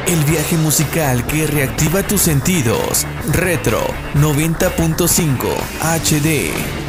El viaje musical que reactiva tus sentidos. Retro 90.5 HD.